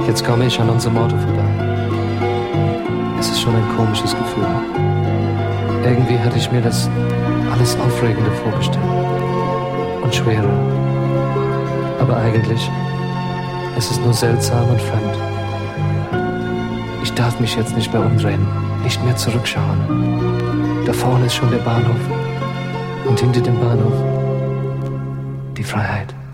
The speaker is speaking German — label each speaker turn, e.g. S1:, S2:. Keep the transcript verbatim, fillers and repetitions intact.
S1: Jetzt komme ich an unserem Auto vorbei. Es ist schon ein komisches Gefühl. Irgendwie hatte ich mir das alles Aufregende vorgestellt. Und schwerer. Aber eigentlich ist es nur seltsam und fremd. Ich darf mich jetzt nicht mehr umdrehen, nicht mehr zurückschauen. Da vorne ist schon der Bahnhof. Und hinter dem Bahnhof die Freiheit.